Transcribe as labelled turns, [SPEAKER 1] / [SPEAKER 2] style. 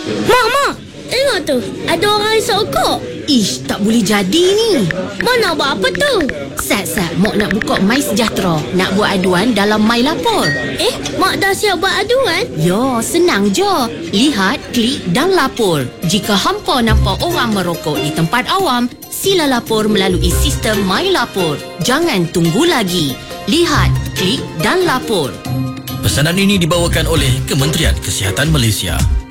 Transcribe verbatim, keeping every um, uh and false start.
[SPEAKER 1] Mak, Mak, tengok tu. Ada orang isap okok.
[SPEAKER 2] Ish, tak boleh jadi ni.
[SPEAKER 1] Mak nak buat apa tu?
[SPEAKER 2] Sat, Sat, Mak nak buka My Sejahtera. Nak buat aduan dalam My Lapor.
[SPEAKER 1] Eh, Mak dah siap buat aduan?
[SPEAKER 2] Yo, senang je. Lihat, klik dan lapor. Jika hampa nampak orang merokok di tempat awam, sila lapor melalui sistem My Lapor. Jangan tunggu lagi. Lihat, klik dan lapor.
[SPEAKER 3] Pesanan ini dibawakan oleh Kementerian Kesihatan Malaysia.